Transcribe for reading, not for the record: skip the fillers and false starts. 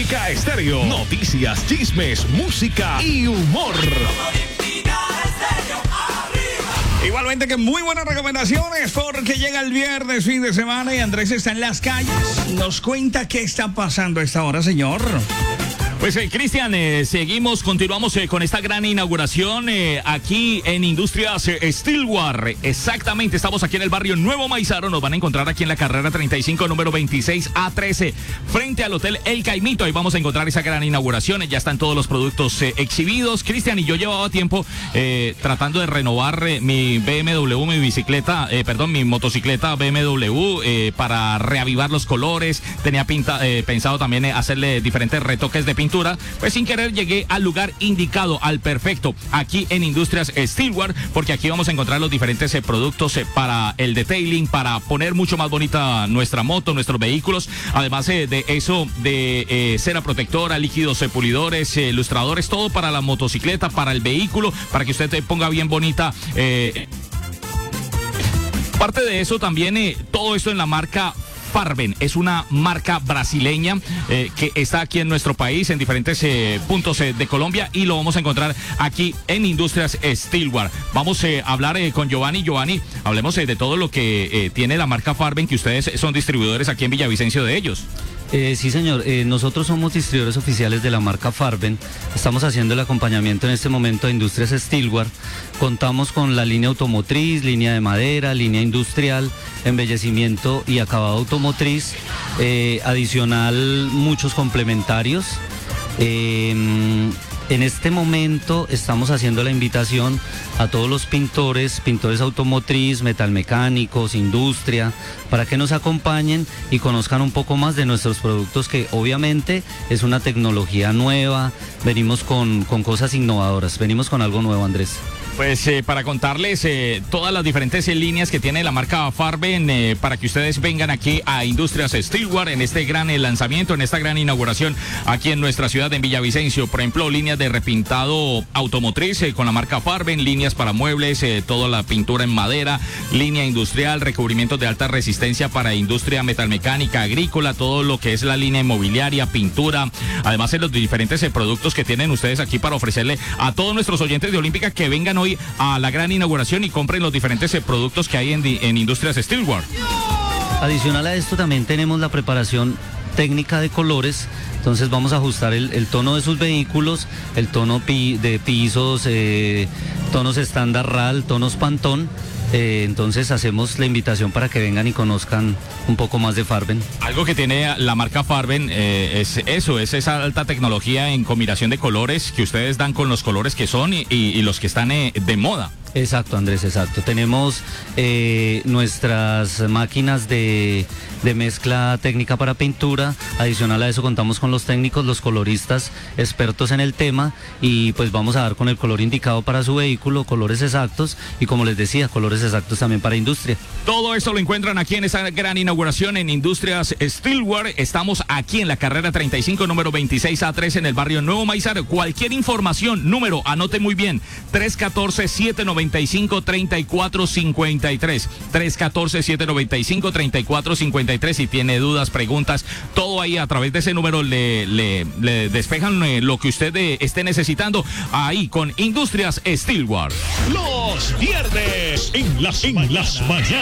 Olímpica Estéreo. Noticias, chismes, música y humor. Igualmente que muy buenas recomendaciones porque llega el viernes, fin de semana, y Andrés está en las calles. Nos cuenta qué está pasando a esta hora, señor. Pues Cristian, continuamos con esta gran inauguración aquí en Industrias Stillward. Exactamente, estamos aquí en el barrio Nuevo Maizaro. Nos van a encontrar aquí en la carrera 35, número 26A13, frente al Hotel El Caimito. Ahí vamos a encontrar esa gran inauguración. Ya están todos los productos exhibidos. Cristian, y yo llevaba tiempo tratando de renovar mi BMW, mi motocicleta BMW para reavivar los colores. Tenía pensado también hacerle diferentes retoques de pintura. Pues sin querer llegué al lugar indicado, al perfecto, aquí en Industrias Stillward, porque aquí vamos a encontrar los diferentes productos para el detailing, para poner mucho más bonita nuestra moto, nuestros vehículos. Además de eso, de cera protectora, líquidos pulidores, ilustradores, todo para la motocicleta, para el vehículo, para que usted ponga bien bonita. Parte de eso también, todo esto en la marca Farben. Es una marca brasileña que está aquí en nuestro país, en diferentes puntos de Colombia, y lo vamos a encontrar aquí en Industrias Stillward. Vamos a hablar con Giovanni. Giovanni, hablemos de todo lo que tiene la marca Farben, que ustedes son distribuidores aquí en Villavicencio de ellos. Sí, señor. Nosotros somos distribuidores oficiales de la marca Farben. Estamos haciendo el acompañamiento en este momento a Industrias Stillward. Contamos con la línea automotriz, línea de madera, línea industrial, embellecimiento y acabado automotriz. Adicional, muchos complementarios. En este momento estamos haciendo la invitación a todos los pintores automotriz, metalmecánicos, industria, para que nos acompañen y conozcan un poco más de nuestros productos, que obviamente es una tecnología nueva. Venimos con cosas innovadoras, venimos con algo nuevo, Andrés. Pues para contarles todas las diferentes líneas que tiene la marca Farben, para que ustedes vengan aquí a Industrias Stillward en este gran lanzamiento, en esta gran inauguración aquí en nuestra ciudad, en Villavicencio. Por ejemplo, líneas de repintado automotriz con la marca Farben, líneas para muebles, toda la pintura en madera, línea industrial, recubrimientos de alta resistencia para industria metalmecánica, agrícola, todo lo que es la línea inmobiliaria, pintura. Además, en los diferentes productos que tienen ustedes aquí para ofrecerle a todos nuestros oyentes de Olímpica que vengan hoy a la gran inauguración y compren los diferentes productos que hay en Industrias Stillward. Adicional a esto, también tenemos la preparación técnica de colores. Entonces vamos a ajustar el tono de sus vehículos, el tono de pisos, tonos estándar RAL, tonos Pantón. Entonces hacemos la invitación para que vengan y conozcan un poco más de Farben. Algo que tiene la marca Farben es esa alta tecnología en combinación de colores que ustedes dan con los colores que son y los que están de moda. Exacto, Andrés, exacto. Tenemos nuestras máquinas de mezcla técnica para pintura. Adicional a eso contamos con los técnicos, los coloristas expertos en el tema, y pues vamos a dar con el color indicado para su vehículo, colores exactos, y como les decía, colores exactos también para industria. Todo esto lo encuentran aquí en esta gran inauguración en Industrias Stillward. Estamos aquí en la carrera 35, número 26A13, en el barrio Nuevo Maizaro. Cualquier información, número, anote muy bien, 314-795-3453. 314-795-3453. Si tiene dudas, preguntas, todo ahí a través de ese número le despejan lo que usted esté necesitando ahí con Industrias Stillward. Los viernes en las mañanas.